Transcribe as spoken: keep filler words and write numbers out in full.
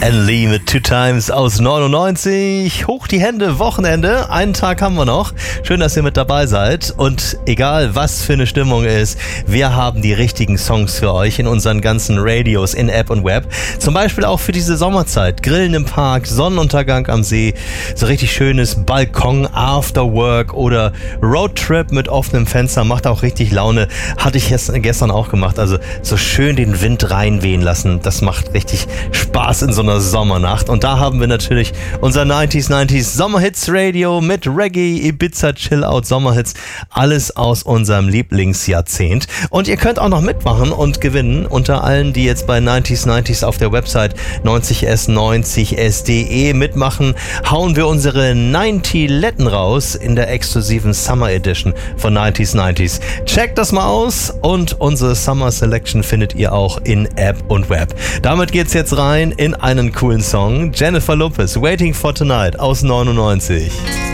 and Lee mit Two Times aus neunundneunzig. Hoch die Hände, Wochenende. Einen Tag haben wir noch. Schön, dass ihr mit dabei seid. Und egal, was für eine Stimmung ist, wir haben die richtigen Songs für euch in unseren ganzen Radios, in App und Web. Zum Beispiel auch für diese Sommerzeit. Grillen im Park, Sonnenuntergang am See, so richtig schönes Balkon, Afterwork oder Roadtrip mit offenem Fenster. Macht auch richtig Laune. Hatte ich gestern auch gemacht. Also so schön den Wind reinwehen lassen. Das macht richtig Spaß in so einer Sommernacht. Und da haben wir natürlich unser neunziger neunzig Sommerhits Radio mit Reggae, Ibiza, Chill-Out, Sommerhits. Alles aus unserem Lieblingsjahrzehnt. Und ihr könnt auch noch mitmachen und gewinnen. Unter allen, die jetzt bei neunziger neunzig auf der Website neunzig s neunzig s punkt de mitmachen, hauen wir unsere neunzig Letten raus in der exklusiven Summer Edition von neunziger neunzig. Checkt das mal aus und unsere Summer Selection findet ihr auch in App und Web. Damit geht's jetzt rein in einen coolen Song. Jennifer Lopez, Waiting for Tonight aus neunundneunzig.